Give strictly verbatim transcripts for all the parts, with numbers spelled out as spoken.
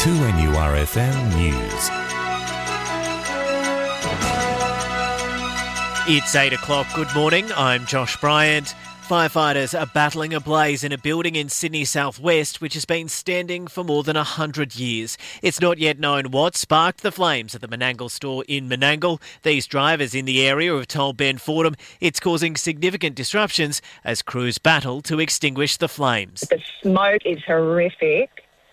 two N U R F M News. It's eight o'clock. Good morning. I'm Josh Bryant. Firefighters are battling a blaze in a building in Sydney southwest which has been standing for more than one hundred years. It's not yet known what sparked the flames at the Menangle store in Menangle. These drivers in the area have told Ben Fordham it's causing significant disruptions as crews battle to extinguish the flames. The smoke is horrific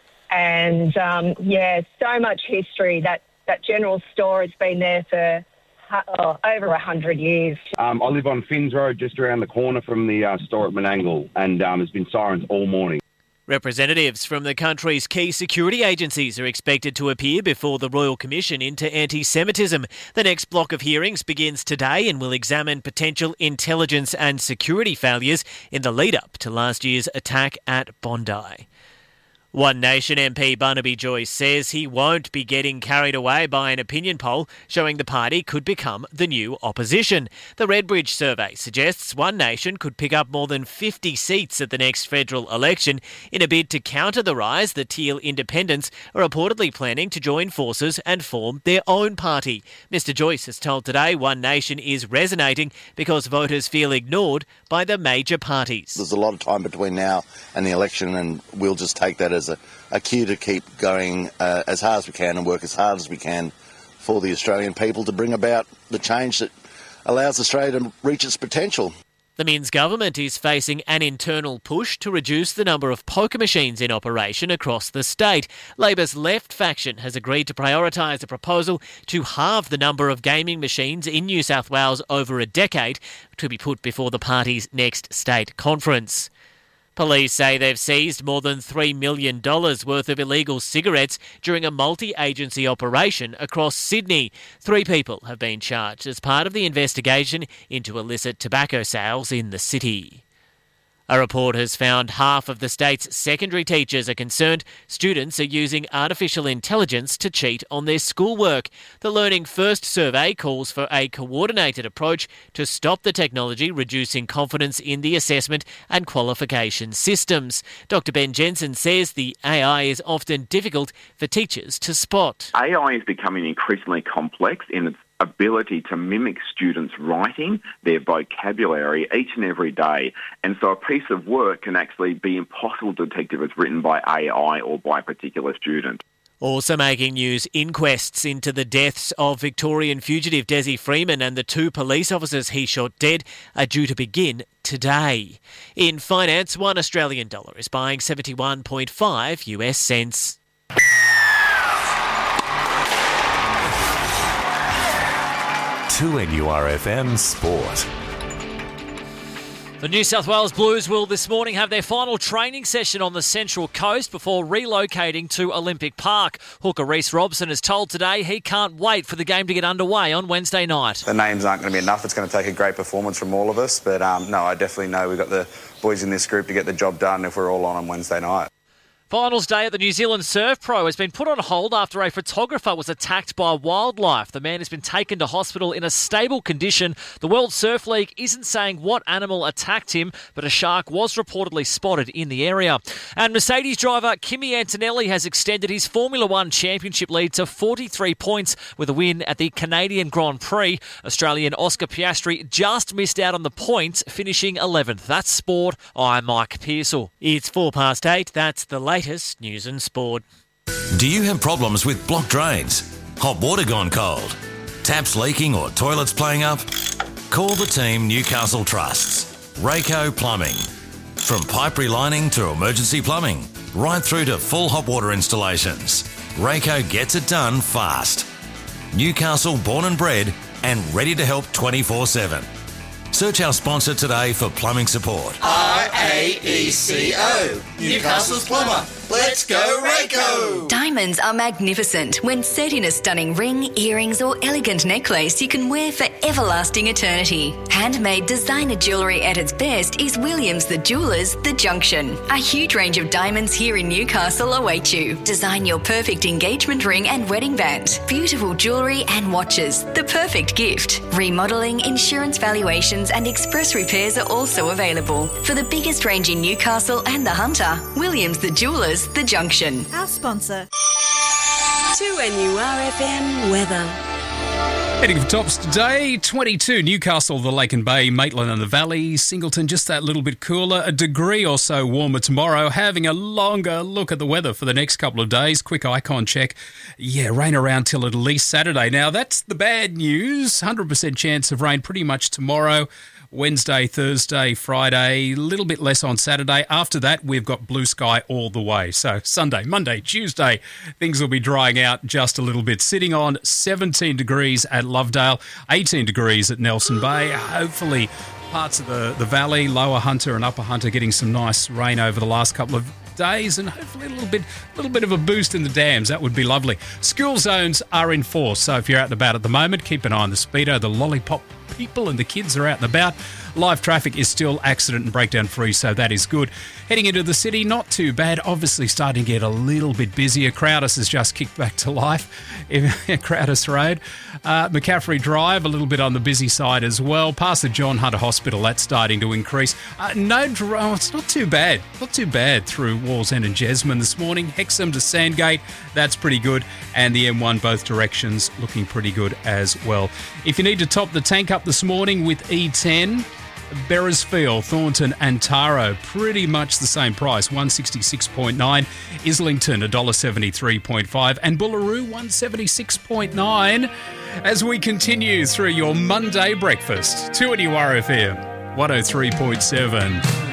and, um, yeah, so much history. That, that general store has been there for Oh, over a hundred years. Um, I live on Finns Road, just around the corner from the uh, store at Menangle, and um, there's been sirens all morning. Representatives from the country's key security agencies are expected to appear before the Royal Commission into Anti-Semitism. The next block of hearings begins today and will examine potential intelligence and security failures in the lead-up to last year's attack at Bondi. One Nation M P Barnaby Joyce says he won't be getting carried away by an opinion poll showing the party could become the new opposition. The Redbridge survey suggests One Nation could pick up more than fifty seats at the next federal election in a bid to counter the rise that Teal independents are reportedly planning to join forces and form their own party. Mister Joyce has told Today One Nation is resonating because voters feel ignored by the major parties. There's a lot of time between now and the election, and we'll just take that as a, a cue to keep going uh, as hard as we can and work as hard as we can for the Australian people to bring about the change that allows Australia to reach its potential. The Minns government is facing an internal push to reduce the number of poker machines in operation across the state. Labor's left faction has agreed to prioritise a proposal to halve the number of gaming machines in New South Wales over a decade to be put before the party's next state conference. Police say they've seized more than three million dollars worth of illegal cigarettes during a multi-agency operation across Sydney. Three people have been charged as part of the investigation into illicit tobacco sales in the city. A report has found half of the state's secondary teachers are concerned students are using artificial intelligence to cheat on their schoolwork. The Learning First survey calls for a coordinated approach to stop the technology reducing confidence in the assessment and qualification systems. Doctor Ben Jensen says the A I is often difficult for teachers to spot. A I is becoming increasingly complex in its ability to mimic students' writing, their vocabulary each and every day. And so a piece of work can actually be impossible to detect if it's written by A I or by a particular student. Also making news, inquests into the deaths of Victorian fugitive Desi Freeman and the two police officers he shot dead are due to begin today. In finance, one Australian dollar is buying seventy-one point five U S cents. two N U R F M Sport. The New South Wales Blues will this morning have their final training session on the Central Coast before relocating to Olympic Park. Hooker Reece Robson has told Today he can't wait for the game to get underway on Wednesday night. The names aren't going to be enough. It's going to take a great performance from all of us. But um, no, I definitely know we've got the boys in this group to get the job done if we're all on on Wednesday night. Finals day at the New Zealand Surf Pro has been put on hold after a photographer was attacked by wildlife. The man has been taken to hospital in a stable condition. The World Surf League isn't saying what animal attacked him, but a shark was reportedly spotted in the area. And Mercedes driver Kimi Antonelli has extended his Formula One championship lead to forty-three points with a win at the Canadian Grand Prix. Australian Oscar Piastri just missed out on the points, finishing eleventh. That's sport. I'm Mike Pearsall. It's four past eight. That's the latest. Latest news and sport. Do you have problems with blocked drains? Hot water gone cold? Taps leaking or toilets playing up? Call the team Newcastle trusts. Rayco Plumbing. From pipe relining to emergency plumbing, right through to full hot water installations, Rayco gets it done fast. Newcastle born and bred and ready to help twenty-four seven. Search our sponsor today for plumbing support. R A E C O, Newcastle's plumber. Let's go, Rayco! Diamonds are magnificent. When set in a stunning ring, earrings or elegant necklace you can wear for everlasting eternity. Handmade designer jewellery at its best is Williams the Jewellers The Junction. A huge range of diamonds here in Newcastle await you. Design your perfect engagement ring and wedding band. Beautiful jewellery and watches. The perfect gift. Remodelling, insurance valuations and express repairs are also available. For the biggest range in Newcastle and the Hunter, Williams the Jewellers The Junction. Our sponsor. two N U R F M weather. Heading for tops today, twenty-two Newcastle, the Lake and Bay, Maitland and the Valley, Singleton just that little bit cooler, a degree or so warmer tomorrow. Having a longer look at the weather for the next couple of days, quick icon check. Yeah, rain around till at least Saturday. Now that's the bad news, one hundred percent chance of rain pretty much tomorrow. Wednesday, Thursday, Friday, a little bit less on Saturday. After that, we've got blue sky all the way. So Sunday, Monday, Tuesday, things will be drying out just a little bit. Sitting on seventeen degrees at Lovedale, eighteen degrees at Nelson Bay. Hopefully parts of the, the valley, Lower Hunter and Upper Hunter, getting some nice rain over the last couple of days, and hopefully a little bit little bit of a boost in the dams. That would be lovely. School zones are in force, so if you're out and about at the moment, keep an eye on the speedo. The lollipop people and the kids are out and about. Live traffic is still accident and breakdown free, so that is good. Heading into the city, not too bad. Obviously starting to get a little bit busier. Crowdis has just kicked back to life. Crowdis Road. Uh, McCaffrey Drive, a little bit on the busy side as well. Past the John Hunter Hospital, that's starting to increase. Uh, no, oh, it's not too bad. Not too bad through Wallsend and Jesmond this morning. Hexham to Sandgate, that's pretty good. And the M one, both directions, looking pretty good as well. If you need to top the tank up this morning with E ten, Beresfield, Thornton and Taro, pretty much the same price, one sixty-six point nine. Islington, one dollar seventy-three point five. And Bullaroo, one seventy-six point nine. As we continue through your Monday breakfast, two N U R F M, one oh three point seven.